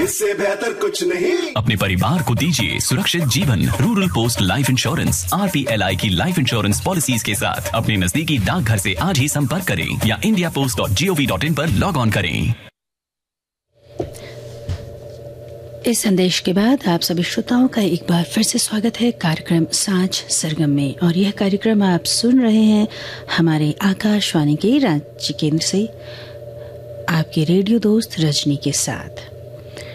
इससे बेहतर कुछ नहीं। अपने परिवार को दीजिए सुरक्षित जीवन। Rural post life insurance RPLI की लाइफ इंश्योरेंस पॉलिसीज के साथ अपने नजदीकी डाकघर से आज ही संपर्क करें या indiapost.gov.in पर लॉग ऑन करें। इस संदेश के बाद आप सभी श्रोताओं का एक बार फिर से स्वागत है कार्यक्रम साँझ सरगम में, और यह कार्यक्रम आप सुन रहे हैं हमारे आकाशवाणी के रांची केंद्र से आपके रेडियो दोस्त रजनी के साथ।